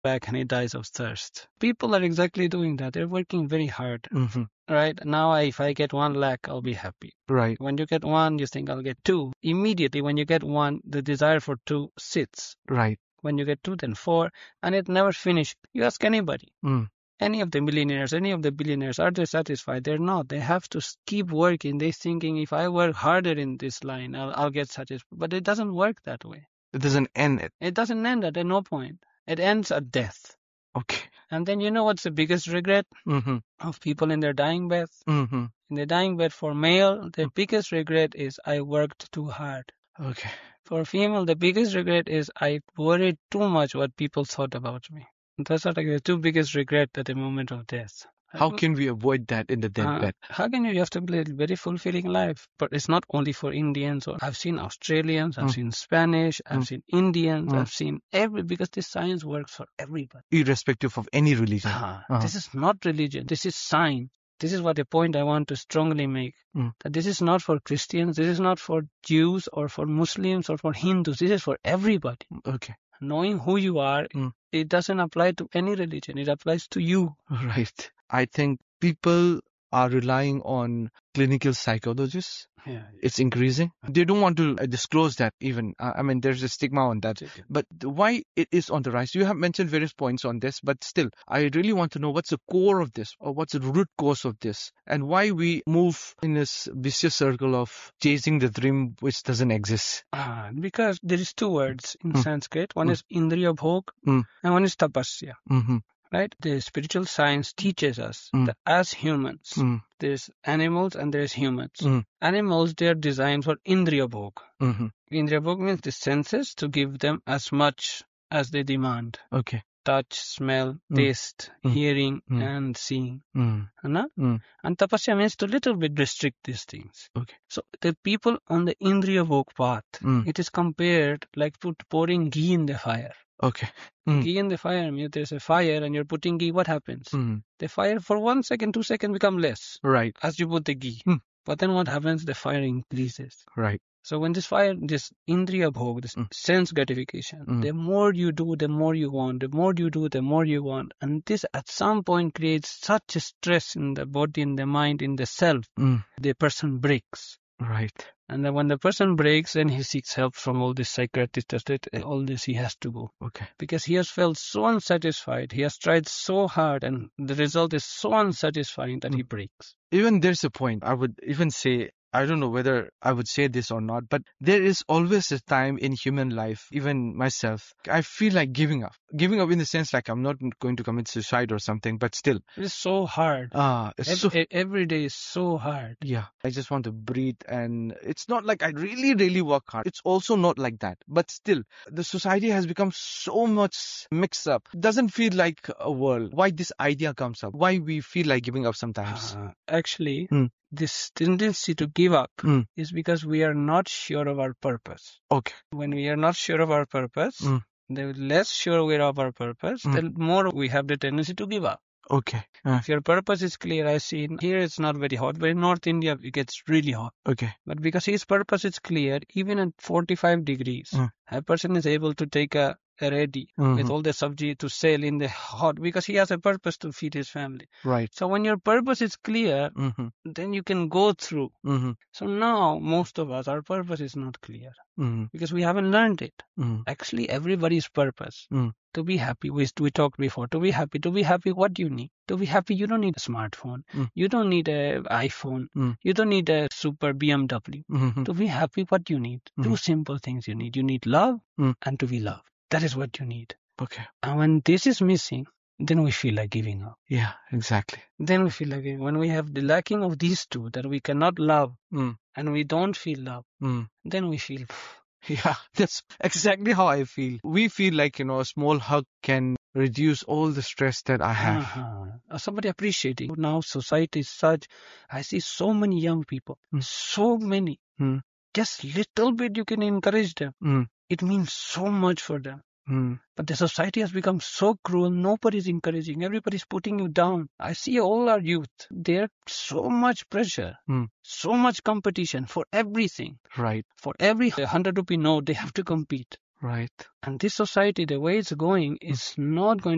back and he dies of thirst. People are exactly doing that. They're working very hard. Mm-hmm. Right now, if I get 1 lakh, I'll be happy. Right. When you get one, you think I'll get two. Immediately, when you get one, the desire for two sits. Right. When you get two, then four, and it never finishes. You ask anybody, any of the millionaires, any of the billionaires, are they satisfied? They're not. They have to keep working. They're thinking, if I work harder in this line, I'll get satisfied. But it doesn't work that way. It doesn't end it. It doesn't end at no point. It ends at death. Okay. And then you know what's the biggest regret of people in their dying bed? Mm-hmm. In their dying bed for male, the biggest regret is I worked too hard. Okay. For female, the biggest regret is I worried too much what people thought about me. Those are like the two biggest regrets at the moment of death. How can we avoid that in the deathbed? How can you have to live a very fulfilling life? But it's not only for Indians. I've seen Australians, I've seen Spanish, I've seen Indians, I've seen because this science works for everybody. Irrespective of any religion. This is not religion. This is science. This is what the point I want to strongly make. That this is not for Christians. This is not for Jews or for Muslims or for Hindus. This is for everybody. Okay. Knowing who you are, it doesn't apply to any religion. It applies to you. Right. I think people are relying on clinical psychologists. Yeah. It's increasing. They don't want to disclose that even. I mean, there's a stigma on that. But why it is on the rise? You have mentioned various points on this, but still, I really want to know what's the core of this, or what's the root cause of this, and why we move in this vicious circle of chasing the dream which doesn't exist. Because there is two words in Sanskrit. One is Indriya Bhog and one is Tapasya. Right? The spiritual science teaches us that as humans, there's animals and there's humans. Animals, they're designed for Indriya Bhog. Indriya Bhog means the senses to give them as much as they demand. Okay. Touch, smell, taste, hearing, and seeing. And tapasya means to little bit restrict these things. Okay. So the people on the Indriya Bhog path, it is compared like pouring ghee in the fire. Okay. Ghee in the fire means there's a fire and you're putting ghee, what happens? The fire for 1 second, 2 seconds become less. Right. As you put the ghee. But then what happens? The fire increases. Right. So when this fire, this Indriya Bhog, this sense gratification, the more you do, the more you want. The more you do, the more you want. And this at some point creates such a stress in the body, in the mind, in the self. The person breaks. Right. And then when the person breaks, then he seeks help from all this psychiatrist, all this he has to go. Okay. Because he has felt so unsatisfied. He has tried so hard and the result is so unsatisfying that he breaks. Even there's a point. I would even say, I don't know whether I would say this or not, but there is always a time in human life, even myself, I feel like giving up. Giving up in the sense like I'm not going to commit suicide or something, but still. It's so hard. Every day is so hard. Yeah. I just want to breathe, and it's not like I really, really work hard. It's also not like that. But still, the society has become so much mixed up. It doesn't feel like a world. Why this idea comes up? Why we feel like giving up sometimes? Actually, this tendency to give up is because we are not sure of our purpose. Okay. When we are not sure of our purpose, the less sure we are of our purpose, the more we have the tendency to give up. Okay. If your purpose is clear, I see here it's not very hot, but in North India it gets really hot. Okay. But because his purpose is clear, even at 45 degrees, a person is able to take a ready with all the sabji to sell in the hot because he has a purpose to feed his family. Right. So when your purpose is clear, then you can go through. So now most of us, our purpose is not clear because we haven't learned it. Actually, everybody's purpose to be happy. We talked before. To be happy, what do you need? To be happy, you don't need a smartphone. You don't need an iPhone. You don't need a super BMW. To be happy, what do you need? Two simple things you need. You need love and to be loved. That is what you need. Okay. And when this is missing, then we feel like giving up. Yeah, exactly. Then we feel like when we have the lacking of these two, that we cannot love and we don't feel love, then we feel... Yeah, that's exactly how I feel. We feel like, a small hug can reduce all the stress that I have. Somebody appreciating. Now society is such, I see so many young people, so many. Just little bit you can encourage them. It means so much for them. But the society has become so cruel. Nobody's encouraging. Everybody's putting you down. I see all our youth. There's so much pressure, so much competition for everything. Right. For every 100 rupee note, they have to compete. Right. And this society, the way it's going, is not going